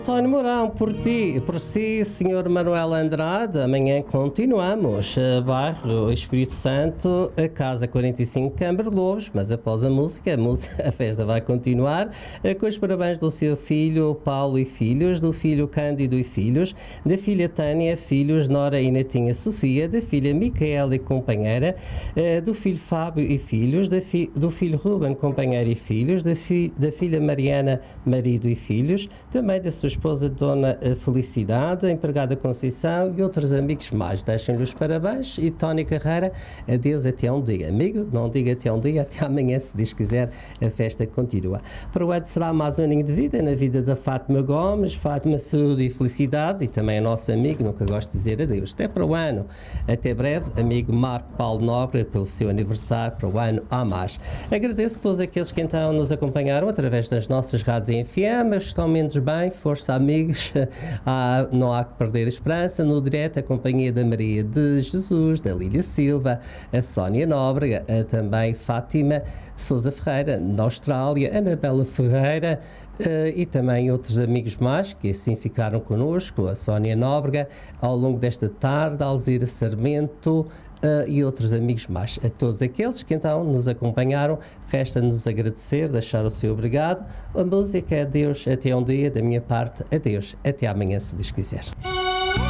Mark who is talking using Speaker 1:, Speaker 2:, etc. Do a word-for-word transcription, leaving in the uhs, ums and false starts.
Speaker 1: António Mourão, por ti, por si, senhor Manuel Andrade, amanhã continuamos. Bairro Espírito Santo, a Casa quarenta e cinco, Câmara de Lobos, mas após a música, a, música, a festa vai continuar, com os parabéns do seu filho Paulo e filhos, do filho Cândido e filhos, da filha Tânia, filhos, Nora e netinha Sofia, da filha Micaela e companheira, do filho Fábio e filhos, da fi, do filho Ruben, companheiro e filhos, da, fi, da filha Mariana, marido e filhos, também da sua esposa Dona Felicidade, a empregada Conceição e outros amigos mais. Deixem-lhe os parabéns e Tony Carreira, adeus até um dia. Amigo, não diga até um dia, até amanhã, se Deus quiser, a festa continua. Para o Ed será mais um aninho de vida na vida da Fátima Gomes, Fátima, saúde e felicidades, e também a nosso amigo, nunca gosto de dizer adeus. Até para o ano, até breve, amigo Marco Paulo Nobre, pelo seu aniversário, para o ano há mais. Agradeço a todos aqueles que então nos acompanharam através das nossas rádios em F M, estão menos bem, força amigos, há, não há que perder a esperança. No direto, a companhia da Maria de Jesus, da Lília Silva, a Sónia Nóbrega, a também Fátima Sousa Ferreira, na Austrália, Anabela Ferreira uh, e também outros amigos mais que assim ficaram connosco, a Sónia Nóbrega, ao longo desta tarde, a Alzira Sarmento, Uh, e outros amigos mais. A todos aqueles que então nos acompanharam, resta-nos agradecer, deixar o seu obrigado. A música é adeus até um dia, da minha parte, adeus, até amanhã, se Deus quiser.